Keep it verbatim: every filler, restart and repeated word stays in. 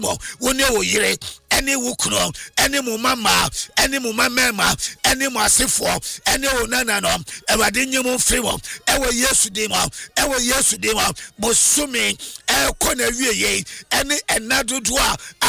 mo woni wo yire ene wo kuno ene mo mama ene mo mama ene mo asefo ene wo nana no ewade nyem free wo ewo Yesu de mo ewo Yesu de mo bosumi e ko na wieye ene enadodo a